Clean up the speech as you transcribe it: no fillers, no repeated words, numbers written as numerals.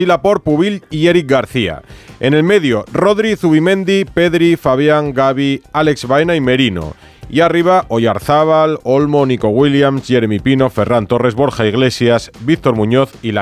Laporte, Pubil y Eric García. En el medio, Rodri, Zubimendi, Pedri, Fabián, Gavi, Alex Baena y Merino. Y arriba, Oyarzábal, Olmo, Nico Williams, Jeremy Pino, Ferran Torres, Borja Iglesias, Víctor Muñoz y